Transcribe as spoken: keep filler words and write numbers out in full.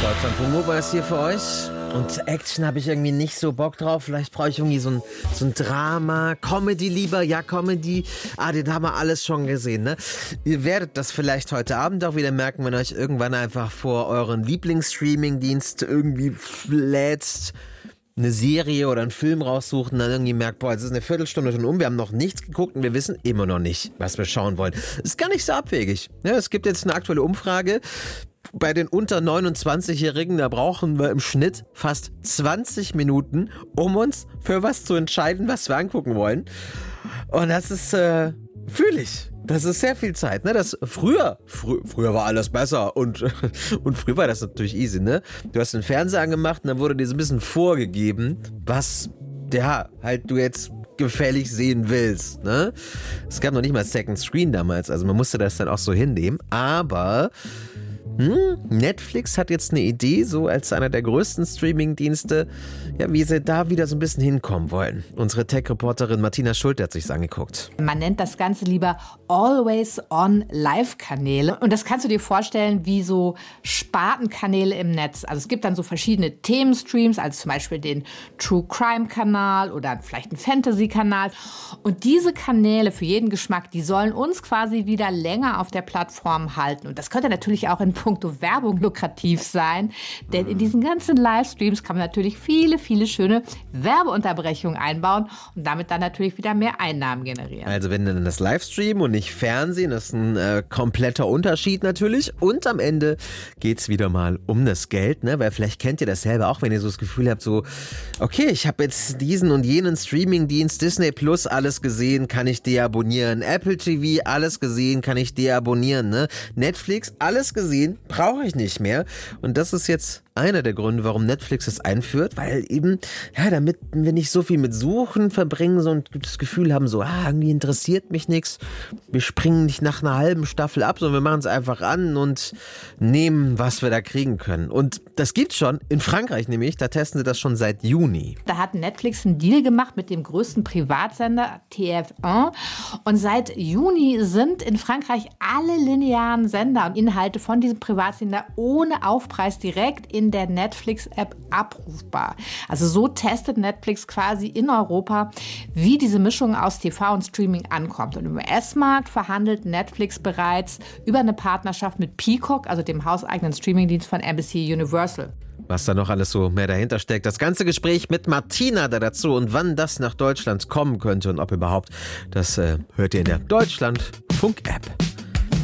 Deutschlandfunk Nova ist hier für euch. Und Action habe ich irgendwie nicht so Bock drauf. Vielleicht brauche ich irgendwie so ein, so ein Drama. Comedy lieber. Ja, Comedy. Ah, den haben wir alles schon gesehen, ne? Ihr werdet das vielleicht heute Abend auch wieder merken, wenn ihr euch irgendwann einfach vor euren Lieblingsstreaming-Dienst irgendwie flätzt, eine Serie oder einen Film raussucht und dann irgendwie merkt, boah, jetzt ist eine Viertelstunde schon um, wir haben noch nichts geguckt und wir wissen immer noch nicht, was wir schauen wollen. Ist gar nicht so abwegig. Ja, es gibt jetzt eine aktuelle Umfrage. Bei den unter neunundzwanzigjährigen, da brauchen wir im Schnitt fast zwanzig Minuten, um uns für was zu entscheiden, was wir angucken wollen. Und das ist, äh, fühle ich. Das ist sehr viel Zeit, ne? Das früher, frü- früher war alles besser und, und früher war das natürlich easy, ne? Du hast den Fernseher angemacht und dann wurde dir so ein bisschen vorgegeben, was, ja, halt du jetzt gefällig sehen willst, ne? Es gab noch nicht mal Second Screen damals, also man musste das dann auch so hinnehmen, aber Hm, Netflix hat jetzt eine Idee, so als einer der größten Streaming-Dienste, ja, wie sie da wieder so ein bisschen hinkommen wollen. Unsere Tech-Reporterin Martina Schulte hat sich's angeguckt. Man nennt das Ganze lieber Always-on-Live-Kanäle. Und das kannst du dir vorstellen wie so Spartenkanäle im Netz. Also es gibt dann so verschiedene Themenstreams, also zum Beispiel den True-Crime-Kanal oder vielleicht einen Fantasy-Kanal. Und diese Kanäle für jeden Geschmack, die sollen uns quasi wieder länger auf der Plattform halten. Und das könnte natürlich auch in puncto Werbung lukrativ sein, denn in diesen ganzen Livestreams kann man natürlich viele, viele schöne Werbeunterbrechungen einbauen und damit dann natürlich wieder mehr Einnahmen generieren. Also wenn dann das Livestream und nicht Fernsehen, das ist ein äh, kompletter Unterschied natürlich. Und am Ende geht's wieder mal um das Geld, ne? Weil vielleicht kennt ihr das selber auch, wenn ihr so das Gefühl habt, so, okay, ich habe jetzt diesen und jenen Streamingdienst, Disney Plus, alles gesehen, kann ich deabonnieren. Apple T V, alles gesehen, kann ich deabonnieren, ne? Netflix, alles gesehen, brauche ich nicht mehr. Und das ist jetzt einer der Gründe, warum Netflix es einführt, weil eben, ja, damit wir nicht so viel mit Suchen verbringen, so ein das Gefühl haben, so, ah, irgendwie interessiert mich nichts. Wir springen nicht nach einer halben Staffel ab, sondern wir machen es einfach an und nehmen, was wir da kriegen können. Und das gibt's schon in Frankreich nämlich, da testen sie das schon seit Juni. Da hat Netflix einen Deal gemacht mit dem größten Privatsender T F eins und seit Juni sind in Frankreich alle linearen Sender und Inhalte von diesem Privatsender ohne Aufpreis direkt in der Netflix-App abrufbar. Also so testet Netflix quasi in Europa, wie diese Mischung aus T V und Streaming ankommt. Und im U S-Markt verhandelt Netflix bereits über eine Partnerschaft mit Peacock, also dem hauseigenen Streamingdienst von N B C Universal. Was da noch alles so mehr dahinter steckt. Das ganze Gespräch mit Martina da dazu und wann das nach Deutschland kommen könnte und ob überhaupt, das äh, hört ihr in der Deutschlandfunk-App.